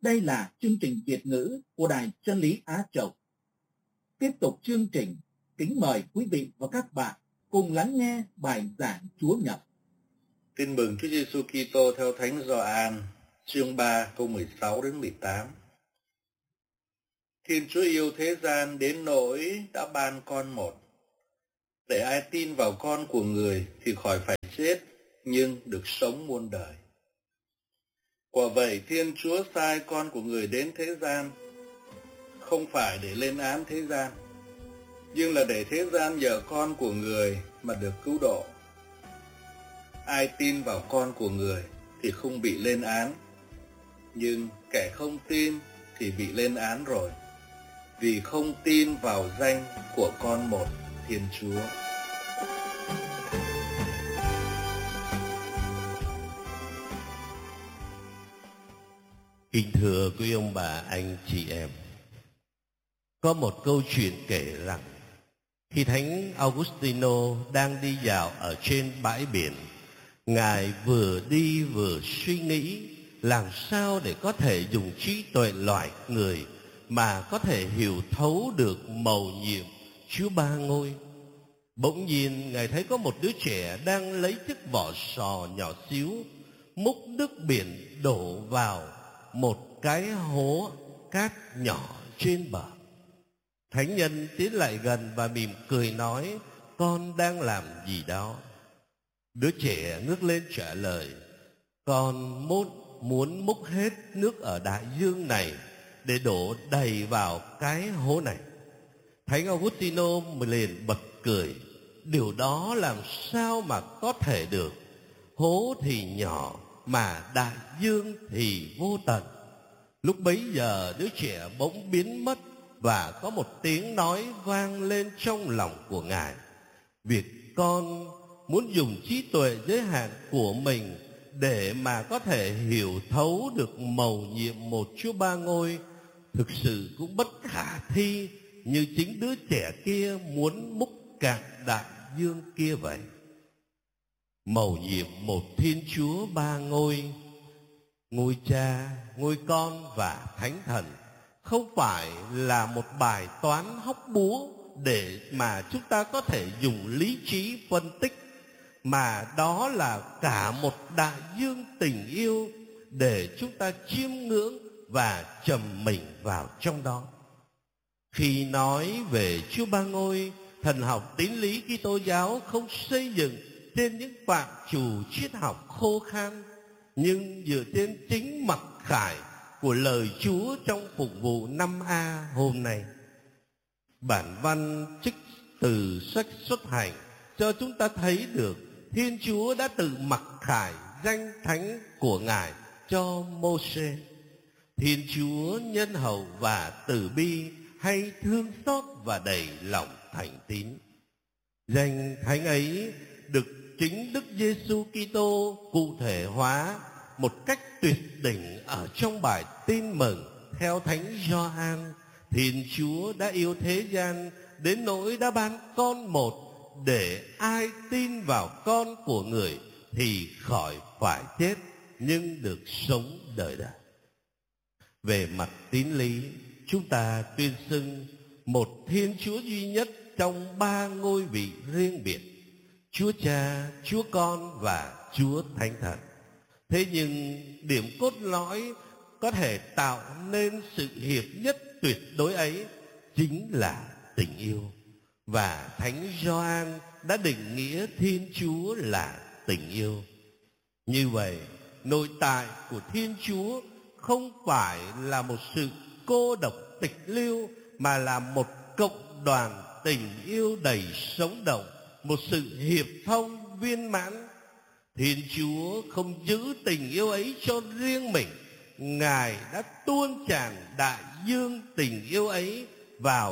Đây là chương trình Việt ngữ của Đài Chân lý Á Châu. Tiếp tục chương trình, kính mời quý vị và các bạn cùng lắng nghe bài giảng Chúa Nhật. Tin mừng Chúa Giêsu Kitô theo Thánh Gioan, chương 3 câu 16 đến 18. Thiên Chúa yêu thế gian đến nỗi đã ban con một, để ai tin vào con của người thì khỏi phải chết, nhưng được sống muôn đời. Quả vậy Thiên Chúa sai con của người đến thế gian, không phải để lên án thế gian, nhưng là để thế gian nhờ con của người mà được cứu độ. Ai tin vào con của người thì không bị lên án, nhưng kẻ không tin thì bị lên án rồi, vì không tin vào danh của con một Thiên Chúa. Kính thưa quý ông bà, anh chị em, có một câu chuyện kể rằng khi Thánh Augustino đang đi dạo ở trên bãi biển, Ngài vừa đi vừa suy nghĩ làm sao để có thể dùng trí tuệ loài người mà có thể hiểu thấu được mầu nhiệm Chúa Ba Ngôi. Bỗng nhiên Ngài thấy có một đứa trẻ đang lấy chiếc vỏ sò nhỏ xíu múc nước biển đổ vào một cái hố cát nhỏ trên bờ. Thánh nhân tiến lại gần và mỉm cười nói: "Con đang làm gì đó?" Đứa trẻ ngước lên trả lời: "Con muốn múc hết nước ở đại dương này để đổ đầy vào cái hố này." Thánh Augustino liền bật cười: "Điều đó làm sao mà có thể được? Hố thì nhỏ mà đại dương thì vô tận." Lúc bấy giờ đứa trẻ bỗng biến mất và có một tiếng nói vang lên trong lòng của Ngài: "Việc con muốn dùng trí tuệ giới hạn của mình để mà có thể hiểu thấu được mầu nhiệm một Chúa Ba Ngôi thực sự cũng bất khả thi như chính đứa trẻ kia muốn múc cạn đại dương kia vậy." Mầu nhiệm một Thiên Chúa Ba Ngôi, Ngôi Cha, Ngôi Con và Thánh Thần không phải là một bài toán hóc búa để mà chúng ta có thể dùng lý trí phân tích, mà đó là cả một đại dương tình yêu để chúng ta chiêm ngưỡng và trầm mình vào trong đó. Khi nói về Chúa Ba Ngôi, thần học tín lý Kitô giáo không xây dựng trên những phạm trù triết học khô khan, nhưng dựa trên chính mặc khải của lời Chúa trong phục vụ 5A hôm nay. Bản văn trích từ sách Xuất Hành cho chúng ta thấy được Thiên Chúa đã tự mặc khải danh thánh của Ngài cho Mô-sê. Thiên Chúa nhân hậu và từ bi, hay thương xót và đầy lòng thành tín. Danh thánh ấy được chính Đức Giêsu Kitô cụ thể hóa một cách tuyệt đỉnh ở trong bài tin mừng theo Thánh Gioan. Thiên Chúa đã yêu thế gian đến nỗi đã ban con một, để ai tin vào con của người thì khỏi phải chết, nhưng được sống đời đời. Về mặt tín lý, chúng ta tuyên xưng một Thiên Chúa duy nhất trong ba ngôi vị riêng biệt: Chúa Cha, Chúa Con và Chúa Thánh Thần. Thế nhưng điểm cốt lõi có thể tạo nên sự hiệp nhất tuyệt đối ấy chính là tình yêu. Và Thánh Gioan đã định nghĩa Thiên Chúa là tình yêu. Như vậy, nội tại của Thiên Chúa không phải là một sự cô độc tịch liêu, mà là một cộng đoàn tình yêu đầy sống động, một sự hiệp thông viên mãn. Thiên Chúa không giữ tình yêu ấy cho riêng mình, Ngài đã tuôn tràn đại dương tình yêu ấy vào